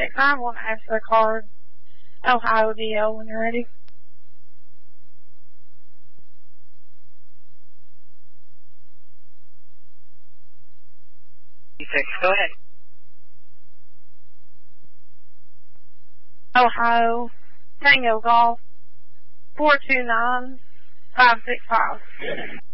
6. I want to ask the card. Ohio DL when you're ready. Go ahead. Ohio Tango Golf 429-565.